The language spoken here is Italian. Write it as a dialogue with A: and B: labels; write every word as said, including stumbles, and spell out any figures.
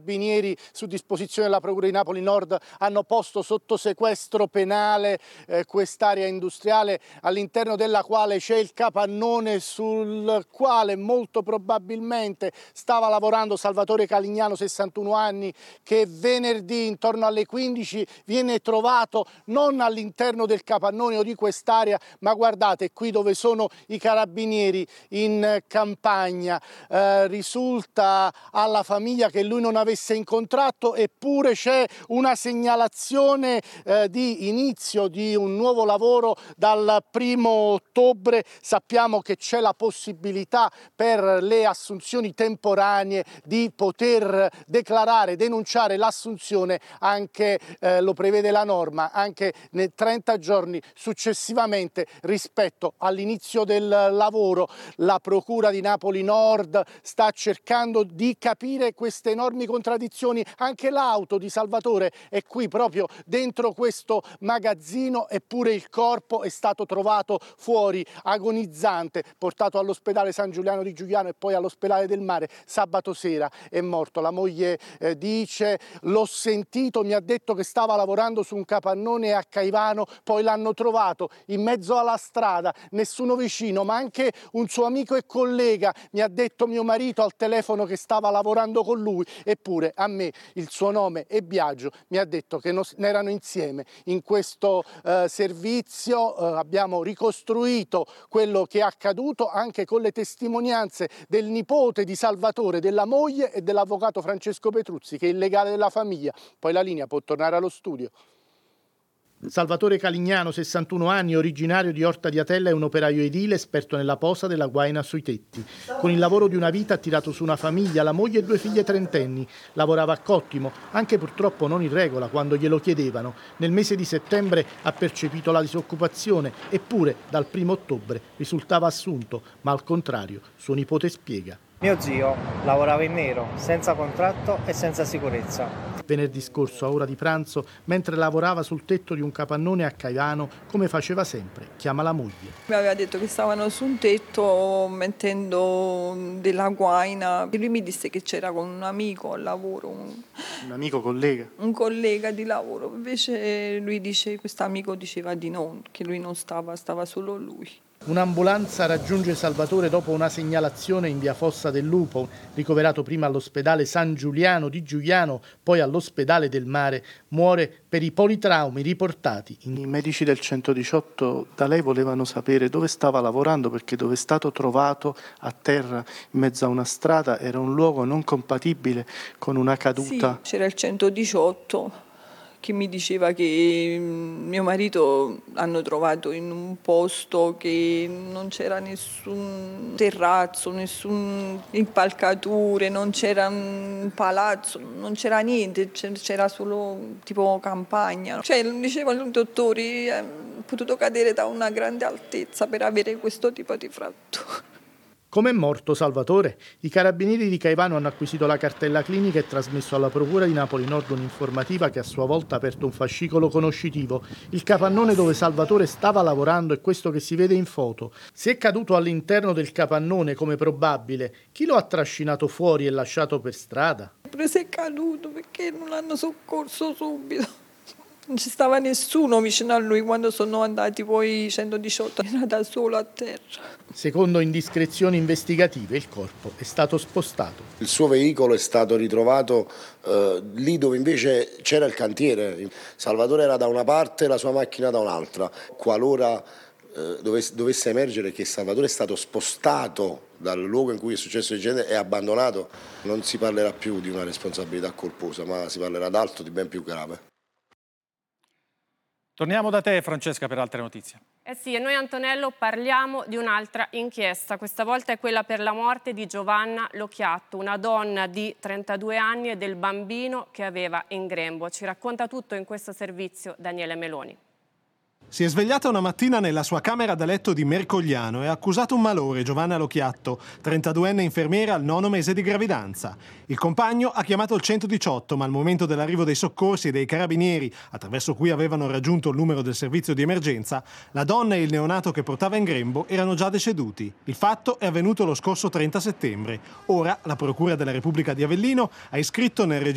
A: carabinieri su disposizione della Procura di Napoli Nord hanno posto sotto sequestro penale eh, quest'area industriale all'interno della quale c'è il capannone sul quale molto probabilmente stava lavorando Salvatore Calignano, sessantuno anni, che venerdì intorno alle quindici viene trovato non all'interno del capannone o di quest'area, ma guardate qui dove sono i carabinieri in campagna. Eh, risulta alla famiglia che lui non avesse incontrato, eppure c'è una segnalazione eh, di inizio di un nuovo lavoro dal primo ottobre. Sappiamo che c'è la possibilità per le assunzioni temporanee di poter declarare, denunciare l'assunzione anche, eh, lo prevede la norma, anche nei trenta giorni successivamente rispetto all'inizio del lavoro. La Procura di Napoli Nord sta cercando di capire queste enormi contraddizioni. Anche l'auto di Salvatore è qui proprio dentro questo magazzino, eppure il corpo è stato trovato fuori, agonizzante, portato all'ospedale San Giuliano di Giuliano e poi all'ospedale del Mare. Sabato sera è morto. La moglie eh, dice: l'ho sentito, mi ha detto che stava lavorando su un capannone a Caivano, poi l'hanno trovato in mezzo alla strada, nessuno vicino, ma anche un suo amico e collega mi ha detto, mio marito, al telefono che stava lavorando con lui. Eppure a me il suo nome è Biagio, mi ha detto che non erano insieme in questo eh, servizio. Eh, abbiamo ricostruito quello che è accaduto anche con le testimonianze del nipote di Salvatore, della moglie e dell'avvocato Francesco Petruzzi, che è il legale della famiglia. Poi la linea può tornare allo studio. Salvatore Calignano, sessantuno anni, originario di Orta di Atella, è un operaio edile esperto nella posa della guaina sui tetti. Con il lavoro di una vita ha tirato su una famiglia, la moglie e due figlie trentenni. Lavorava a Cottimo, anche purtroppo non in regola quando glielo chiedevano. Nel mese di settembre ha percepito la disoccupazione, eppure dal primo ottobre risultava assunto, ma al contrario, suo nipote spiega.
B: Mio zio lavorava in nero, senza contratto e senza sicurezza.
A: Venerdì scorso, a ora di pranzo, mentre lavorava sul tetto di un capannone a Caivano, come faceva sempre, chiama la moglie.
C: Mi aveva detto che stavano su un tetto mettendo della guaina. E lui mi disse che c'era con un amico al lavoro. Un,
A: un amico collega?
C: Un collega di lavoro. Invece lui dice, questo amico diceva di no, che lui non stava, stava solo lui.
A: Un'ambulanza raggiunge Salvatore dopo una segnalazione in via Fossa del Lupo, ricoverato prima all'ospedale San Giuliano di Giuliano, poi all'ospedale del Mare. Muore per i politraumi riportati. I medici del centodiciotto da lei volevano sapere dove stava lavorando, perché dove è stato trovato a terra in mezzo a una strada era un luogo non compatibile con una caduta.
C: Sì, c'era il centodiciotto. Che mi diceva che mio marito hanno trovato in un posto che non c'era nessun terrazzo, nessun impalcature, non c'era un palazzo, non c'era niente, c'era solo tipo campagna. Cioè, dicevano i dottori, è potuto cadere da una grande altezza per avere questo tipo di frattura.
A: Come è morto Salvatore? I carabinieri di Caivano hanno acquisito la cartella clinica e trasmesso alla Procura di Napoli Nord un'informativa che a sua volta ha aperto un fascicolo conoscitivo. Il capannone dove Salvatore stava lavorando è questo che si vede in foto. Se è caduto all'interno del capannone, come probabile, chi lo ha trascinato fuori e lasciato per strada?
C: Se è caduto perché non l'hanno soccorso subito. Non ci stava nessuno vicino a lui quando sono andati poi i centodiciotto, era da solo a terra.
A: Secondo indiscrezioni investigative il corpo è stato spostato.
D: Il suo veicolo è stato ritrovato eh, lì dove invece c'era il cantiere. Salvatore era da una parte e la sua macchina da un'altra. Qualora eh, dovesse, dovesse emergere che Salvatore è stato spostato dal luogo in cui è successo il genere e abbandonato, non si parlerà più di una responsabilità colposa, ma si parlerà d'altro, di ben più grave.
E: Torniamo da te, Francesca, per altre notizie.
F: Eh sì, e noi, Antonello, parliamo di un'altra inchiesta. Questa volta è quella per la morte di Giovanna Locchiatto, una donna di trentadue anni e del bambino che aveva in grembo. Ci racconta tutto in questo servizio Daniele Meloni.
G: Si è svegliata una mattina nella sua camera da letto di Mercogliano e ha accusato un malore Giovanna Locchiatto, trentaduenne infermiera al nono mese di gravidanza. Il compagno ha chiamato il centodiciotto, ma al momento dell'arrivo dei soccorsi e dei carabinieri, attraverso cui avevano raggiunto il numero del servizio di emergenza, la donna e il neonato che portava in grembo erano già deceduti. Il fatto è avvenuto lo scorso trenta settembre. Ora la Procura della Repubblica di Avellino ha iscritto nel registro